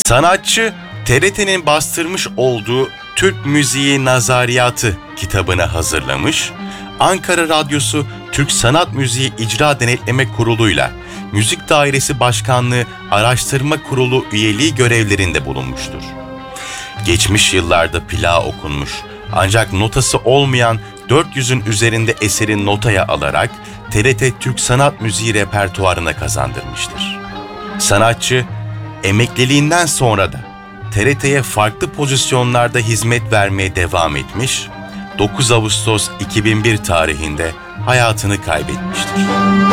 Sanatçı, TRT'nin bastırmış olduğu Türk Müziği Nazariyatı kitabını hazırlamış, Ankara Radyosu Türk Sanat Müziği İcra Denetleme Kurulu'yla Müzik Dairesi Başkanlığı Araştırma Kurulu üyeliği görevlerinde bulunmuştur. Geçmiş yıllarda plağı okunmuş ancak notası olmayan 400'ün üzerinde eserin notaya alarak TRT Türk Sanat Müziği repertuarına kazandırmıştır. Sanatçı, emekliliğinden sonra da TRT'ye farklı pozisyonlarda hizmet vermeye devam etmiş, 9 Ağustos 2001 tarihinde hayatını kaybetmiştir.